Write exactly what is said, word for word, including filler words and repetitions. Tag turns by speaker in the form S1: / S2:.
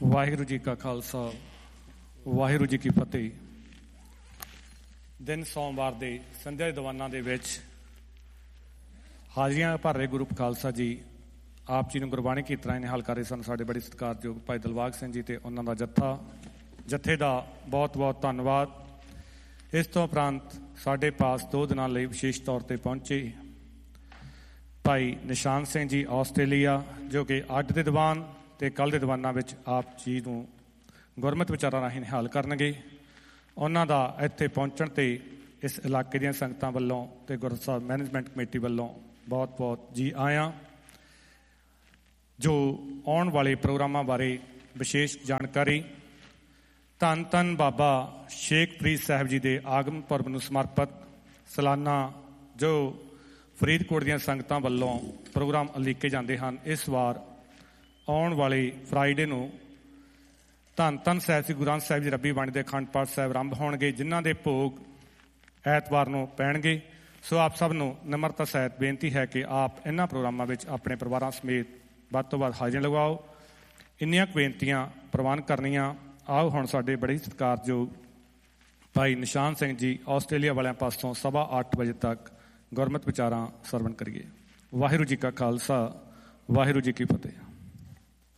S1: ਵਾਹਿਗੁਰੂ ਜੀ ਕਾ ਖਾਲਸਾ ਵਾਹਿਗੁਰੂ ਜੀ ਕੀ ਫਤਿਹ। ਦਿਨ ਸੋਮਵਾਰ ਦੇ ਸੰਧਿਆ ਦੇ ਦੀਵਾਨਾਂ ਦੇ ਵਿੱਚ ਹਾਜ਼ਰੀਆਂ ਭਰ ਰਹੇ ਗੁਰੂ ਖਾਲਸਾ ਜੀ ਆਪ ਜੀ ਨੂੰ ਗੁਰਬਾਣੀ ਕੀਰਤਨਾਂ ਨਿਹਾਲ ਕਰ ਰਹੇ ਸਨ। ਸਾਡੇ ਬੜੇ ਸਤਿਕਾਰਯੋਗ ਭਾਈ ਦਿਲਬਾਗ ਸਿੰਘ ਜੀ ਤੇ ਉਹਨਾਂ ਦਾ ਜੱਥਾ ਜੱਥੇ ਦਾ ਬਹੁਤ ਬਹੁਤ ਧੰਨਵਾਦ। ਇਸ ਤੋਂ ਉਪਰੰਤ ਸਾਡੇ ਪਾਸ ਦੋ ਦਿਨਾਂ ਲਈ ਵਿਸ਼ੇਸ਼ ਤੌਰ 'ਤੇ ਪਹੁੰਚੇ ਭਾਈ ਨਿਸ਼ਾਨ ਸਿੰਘ ਜੀ ਆਸਟ੍ਰੇਲੀਆ, ਜੋ ਕਿ ਅੱਜ ਦੇ ਦੀਵਾਨ ਅਤੇ ਕੱਲ੍ਹ ਦੇ ਦੀਵਾਨਾਂ ਵਿੱਚ ਆਪ ਜੀ ਨੂੰ ਗੁਰਮਤਿ ਵਿਚਾਰਾਂ ਰਾਹੀਂ ਨਿਹਾਲ ਕਰਨਗੇ। ਉਹਨਾਂ ਦਾ ਇੱਥੇ ਪਹੁੰਚਣ 'ਤੇ ਇਸ ਇਲਾਕੇ ਦੀਆਂ ਸੰਗਤਾਂ ਵੱਲੋਂ ਅਤੇ ਗੁਰਦੁਆਰਾ ਮੈਨੇਜਮੈਂਟ ਕਮੇਟੀ ਵੱਲੋਂ ਬਹੁਤ ਬਹੁਤ ਜੀ ਆਇਆਂ। ਜੋ ਆਉਣ ਵਾਲੇ ਪ੍ਰੋਗਰਾਮਾਂ ਬਾਰੇ ਵਿਸ਼ੇਸ਼ ਜਾਣਕਾਰੀ, ਧੰਨ ਧੰਨ ਬਾਬਾ ਸ਼ੇਖ ਫਰੀਦ ਸਾਹਿਬ ਜੀ ਦੇ ਆਗਮਨ ਪੁਰਬ ਨੂੰ ਸਮਰਪਿਤ ਸਾਲਾਨਾ ਜੋ ਫਰੀਦਕੋਟ ਦੀਆਂ ਸੰਗਤਾਂ ਵੱਲੋਂ ਪ੍ਰੋਗਰਾਮ ਉਲੀਕੇ ਜਾਂਦੇ ਹਨ, ਇਸ ਵਾਰ ਆਉਣ ਵਾਲੇ ਫਰਾਈਡੇ ਨੂੰ ਧੰਨ ਧੰਨ ਸਾਹਿਬ ਸ੍ਰੀ ਗੁਰੂ ਗ੍ਰੰਥ ਸਾਹਿਬ ਜੀ ਰੱਬੀ ਬਾਣੀ ਦੇ ਅਖੰਡ ਪਾਠ ਸਾਹਿਬ ਆਰੰਭ ਹੋਣਗੇ, ਜਿਨ੍ਹਾਂ ਦੇ ਭੋਗ ਐਤਵਾਰ ਨੂੰ ਪੈਣਗੇ। ਸੋ ਆਪ ਸਭ ਨੂੰ ਨਿਮਰਤਾ ਸਹਿਤ ਬੇਨਤੀ ਹੈ ਕਿ ਆਪ ਇਹਨਾਂ ਪ੍ਰੋਗਰਾਮਾਂ ਵਿੱਚ ਆਪਣੇ ਪਰਿਵਾਰਾਂ ਸਮੇਤ ਵੱਧ ਤੋਂ ਵੱਧ ਹਾਜ਼ਰੀ ਲਗਾਓ। ਇੰਨੀਆਂ ਕੁ ਬੇਨਤੀਆਂ ਪ੍ਰਵਾਨ ਕਰਨੀਆਂ। ਆਓ ਹੁਣ ਸਾਡੇ ਬੜੇ ਸਤਿਕਾਰਯੋਗ ਭਾਈ ਨਿਸ਼ਾਨ ਸਿੰਘ ਜੀ ਆਸਟ੍ਰੇਲੀਆ ਵਾਲਿਆਂ ਪਾਸੋਂ ਸਵਾ ਅੱਠ ਵਜੇ ਤੱਕ ਗੁਰਮਤਿ ਵਿਚਾਰਾਂ ਸਰਵਣ ਕਰੀਏ। ਵਾਹਿਗੁਰੂ ਜੀ ਕਾ ਖਾਲਸਾ ਵਾਹਿਗੁਰੂ ਜੀ ਕੀ ਫਤਿਹ।